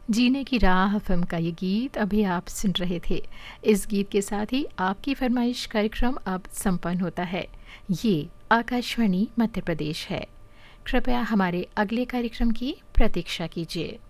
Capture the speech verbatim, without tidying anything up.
जीने की राह फिल्म का ये गीत अभी आप सुन रहे थे। इस गीत के साथ ही आपकी फरमाइश कार्यक्रम अब संपन्न होता है। ये आकाशवाणी मध्य प्रदेश है। कृपया हमारे अगले कार्यक्रम की प्रतीक्षा कीजिए।